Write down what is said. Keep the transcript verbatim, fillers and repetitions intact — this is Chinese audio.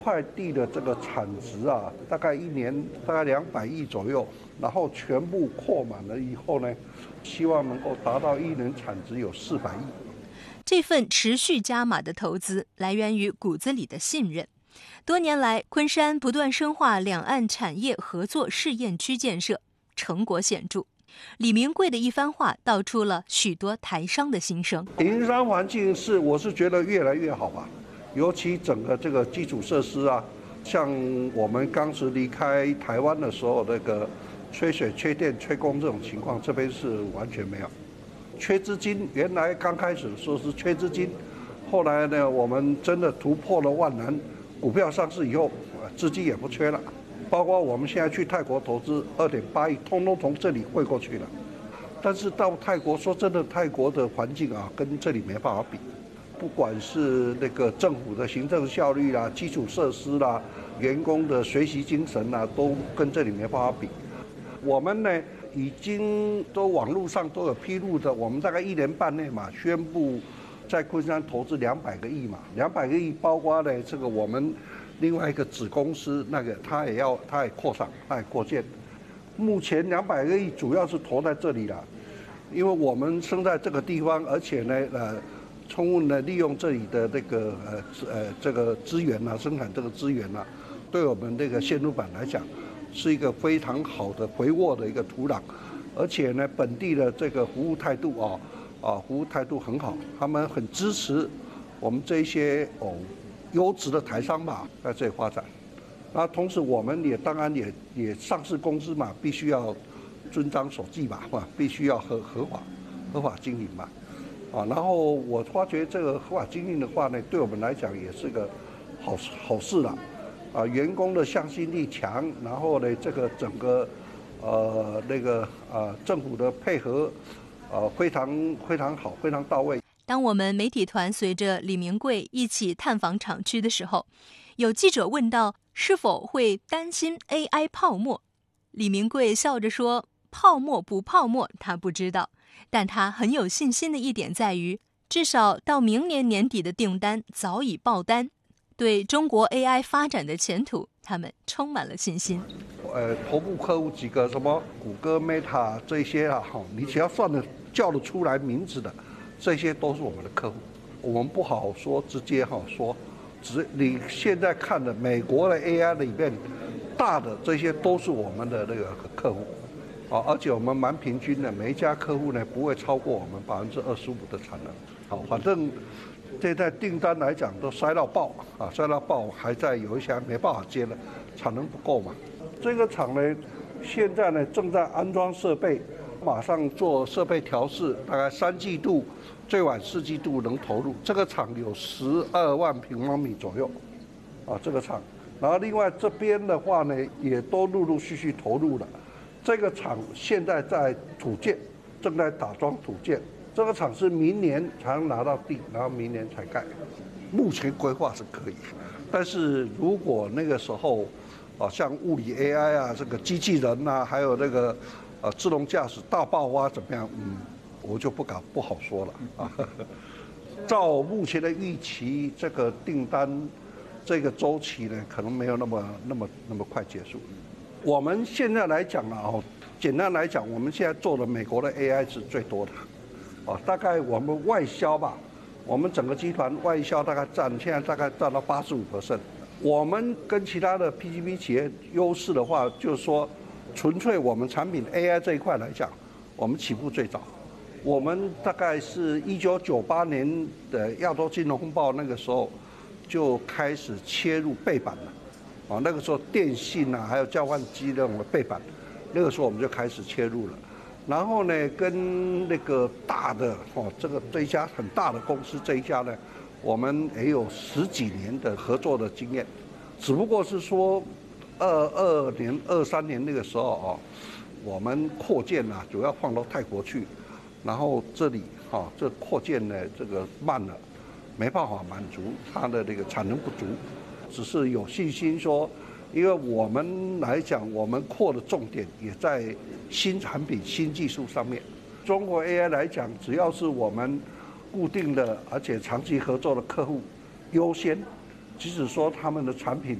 快递的这个产值啊，大概一年大概两百亿左右，然后全部扩满了以后呢，希望能够达到一年产值有四百亿。 这份持续加码的投资来源于骨子里的信任。多年来，昆山不断深化两岸产业合作试验区建设，成果显著。李明贵的一番话道出了许多台商的心声。 营商环境是，我是觉得越来越好吧。尤其整个这个基础设施啊，像我们当时离开台湾的时候，那个缺水、缺电、缺工这种情况，这边是完全没有。缺资金，原来刚开始说是缺资金，后来呢，我们真的突破了万难，股票上市以后，资金也不缺了。包括我们现在去泰国投资二点八亿，通通从这里汇过去了。但是到泰国，说真的，泰国的环境啊，跟这里没办法比。不管是那个政府的行政效率啦、基础设施啦、员工的学习精神啦，都跟这里没办法比。我们呢，已经都网络上都有披露的，我们大概一年半内嘛，宣布在昆山投资两百个亿嘛，两百个亿包括呢这个我们另外一个子公司那个，它也要它也扩厂，它也扩建。目前两百个亿主要是投在这里了，因为我们生在这个地方，而且呢，呃。充分的利用这里的这个呃呃这个资源呐、啊，生产这个资源呐、啊，对我们这个线路板来讲，是一个非常好的肥沃的一个土壤，而且呢，本地的这个服务态度啊啊服务态度很好，他们很支持我们这些哦优质的台商吧在这里发展。那同时我们也当然也也上市公司嘛，必须要遵章守纪吧，啊，必须要合合法合法经营嘛。啊，然后我发觉这个合法经营的话呢，对我们来讲也是个好好事了，啊，员工的向心力强，然后呢，这个整个呃那个呃政府的配合，呃非常非常好，非常到位。 当我们媒体团随着李明贵一起探访厂区的时候，有记者问到是否会担心 A I 泡沫，李明贵笑着说：“泡沫不泡沫，他不知道。”但他很有信心的一点在于，至少到明年年底的订单早已爆单，对中国 A I 发展的前途，他们充满了信心。 呃，头部客户几个什么谷歌、Meta 这些啊，哈，你只要算得叫得出来名字的，这些都是我们的客户。我们不好说直接哈说，只你现在看的美国的 A I 里面大的这些都是我们的那个客户。啊，而且我们蛮平均的，每一家客户呢不会超过我们百分之二十五的产能。好，反正这在订单来讲都塞到爆啊，塞到爆，还在有一些没办法接了，产能不够嘛。这个厂呢，现在呢正在安装设备，马上做设备调试，大概三季度，最晚四季度能投入。这个厂有十二万平方米左右，啊，这个厂。然后另外这边的话呢，也都陆陆续续投入了。这个厂现在在土建，正在打桩土建。这个厂是明年才能拿到地，然后明年才盖。目前规划是可以，但是如果那个时候，啊，像物理 A I 啊，这个机器人啊，还有那个呃自动驾驶大爆发怎么样？嗯，我就不敢不好说了啊。照目前的预期，这个订单这个周期呢，可能没有那么那么那么快结束。我们现在来讲啊，哦，简单来讲，我们现在做的美国的 A I 是最多的，啊，大概我们外销吧，我们整个集团外销大概占现在大概占到八十五 percent。我们跟其他的 P G P 企业优势的话，就是说，纯粹我们产品 A I 这一块来讲，我们起步最早。我们大概是一九九八年的亚洲金融风暴那个时候，就开始切入背板了。啊，那个时候电信啊，还有交换机那种背板，那个时候我们就开始切入了。然后呢，跟那个大的哦，这个这一家很大的公司这一家呢，我们也有十几年的合作的经验。只不过是说，二二年、二三年那个时候哦，我们扩建啊，主要放到泰国去，然后这里哈，这扩建呢，这个慢了，没办法满足它的这个产能不足。只是有信心说，因为我们来讲，我们扩的重点也在新产品、新技术上面。中国 A I 来讲，只要是我们固定的而且长期合作的客户，优先即使说他们的产品